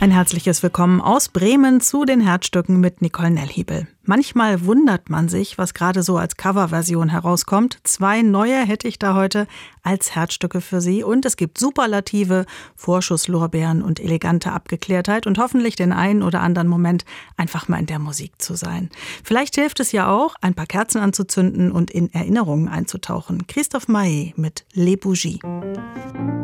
Ein herzliches Willkommen aus Bremen zu den Herzstücken mit Nicole Nellhiebel. Manchmal wundert man sich, was gerade so als Coverversion herauskommt. 2 neue hätte ich da heute als Herzstücke für Sie. Und es gibt Superlative, Vorschusslorbeeren und elegante Abgeklärtheit und hoffentlich den einen oder anderen Moment einfach mal in der Musik zu sein. Vielleicht hilft es ja auch, ein paar Kerzen anzuzünden und in Erinnerungen einzutauchen. Christophe Maé mit Les Bougies.